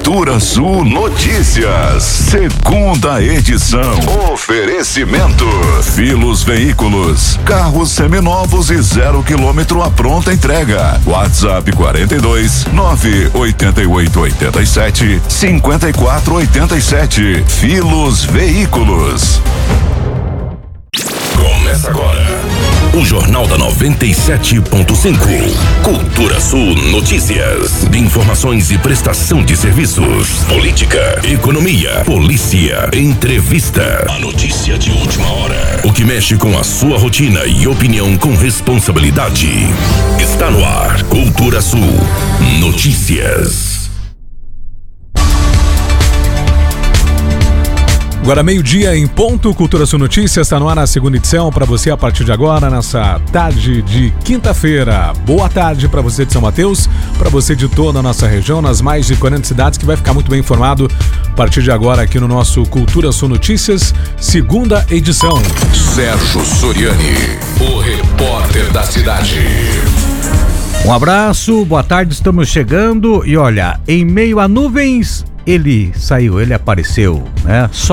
Cultura Sul Notícias, segunda edição. Oferecimento: Filos Veículos, carros seminovos e 0 km à pronta entrega. WhatsApp 42 988 87 54 87. Filos Veículos. Começa agora o Jornal da 97.5. Cultura Sul Notícias. De informações e prestação de serviços. Política, economia, polícia, entrevista. A notícia de última hora. O que mexe com a sua rotina e opinião com responsabilidade. Está no ar. Cultura Sul Notícias. Agora meio-dia em ponto, Cultura Sul Notícias está no ar na segunda edição para você a partir de agora, nessa tarde de quinta-feira. Boa tarde para você de São Mateus, para você de toda a nossa região, nas mais de 40 cidades, que vai ficar muito bem informado a partir de agora aqui no nosso Cultura Sul Notícias, segunda edição. Sérgio Soriani, o repórter da cidade. Um abraço, boa tarde, estamos chegando e olha, em meio a nuvens, ele saiu, ele apareceu, né?